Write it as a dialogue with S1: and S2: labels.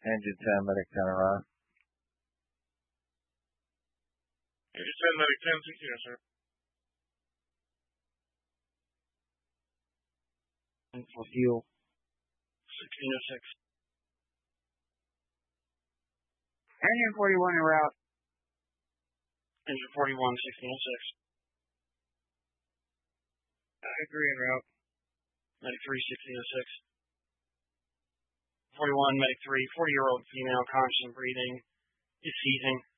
S1: Engine 10, medic 10 around.
S2: Engine 10, medic 10, 16, sir.
S3: And for fuel.
S2: 1606.
S3: Engine 41 en route.
S2: Engine 41, 1606.
S3: I agree en route.
S2: Medic 3, 1606. 41, medic 3, 40-year-old female, conscious and breathing, is seizing.